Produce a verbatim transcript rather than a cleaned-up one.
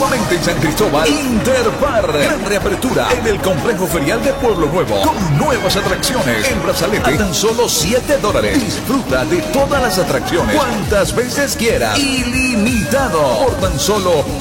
Nuevamente en San Cristóbal, Interpar. Gran reapertura en el complejo ferial de Pueblo Nuevo. Con nuevas atracciones. En Brazalete a tan solo siete dólares. Disfruta de todas las atracciones cuantas veces quieras. Ilimitado. Por tan solo